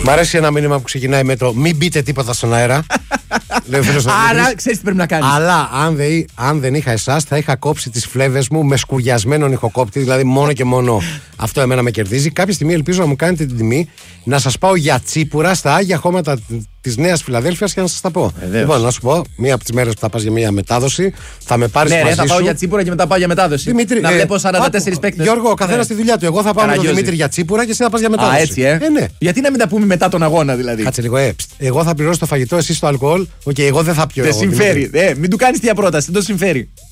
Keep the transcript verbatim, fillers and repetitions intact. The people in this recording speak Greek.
Μ' αρέσει ένα μήνυμα που ξεκινάει με το μην μπείτε τίποτα στον αέρα. Άρα ξέρεις τι πρέπει να κάνεις. Αλλά αν δεν, αν δεν είχα εσάς, θα είχα κόψει τις φλέβες μου με σκουριασμένον ηχοκόπτη. Δηλαδή μόνο και μόνο αυτό εμένα με κερδίζει. Κάποια στιγμή ελπίζω να μου κάνετε την τιμή να σας πάω για τσίπουρα στα Άγια Χώματα της Νέας Φιλαδέλφειας και να σας τα πω. Βεβαίως. Λοιπόν, να σου πω, μία από τις μέρες που θα πας για μία μετάδοση, θα με πάρεις Ναι, μαζί ρε, θα πάω σου. για τσίπουρα και μετά πάω για μετάδοση. Δημήτρη, να ε, βλέπω σαράντα τέσσερις άκου, παίκτες. Γιώργο, ο καθένας Ναι. στη δουλειά του. Εγώ θα πάω με τον Καραγιόζη. Δημήτρη για τσίπουρα και εσύ θα πας για μετάδοση. Α, έτσι, ε. ε ναι. Γιατί να μην τα πούμε μετά τον αγώνα, δηλαδή. Κάτσε λίγο, ε, ψ, εγώ θα πληρώσω το φαγητό, εσύ το αλκοόλ. Οκ, okay, εγώ δεν θα πιω. Δεν εγώ, συμφέρει. Δημήτρη. Ε, μην του κάνεις τη πρόταση, δεν το συμφέρει.